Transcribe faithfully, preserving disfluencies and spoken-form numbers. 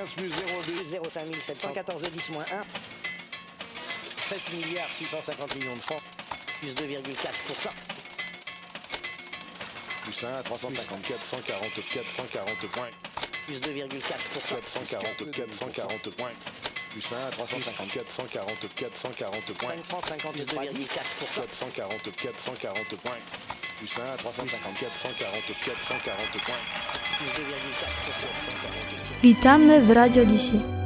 quinze plus zéro virgule deux. zéro cinq sept cent quatorze dix moins un. sept milliards six cent cinquante millions de francs. Plus deux virgule quatre pour cent. Plus un, trois cent cinquante-quatre, cent quarante-quatre, cent quarante points. Plus deux virgule quatre pour cent. sept cent quarante-quatre, cent quarante points. Plus un, trois cent cinquante-quatre, cent quarante-quatre, cent quarante points. cinq francs cinquante-trois virgule quatre pour cent. sept cent quarante-quatre, cent quarante points. Plus un, trois cent cinquante-quatre, cent quarante-quatre, cent quarante points. Plus deux virgule quatre pour cent. Witamy w Radio D C.